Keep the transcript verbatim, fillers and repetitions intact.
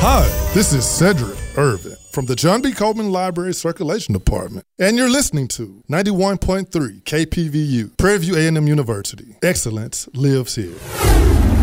Hi, this is Cedric Irvin from the John B. Coleman Library Circulation Department, and you're listening to ninety-one point three K P V U, Prairie View A and M University. Excellence lives here.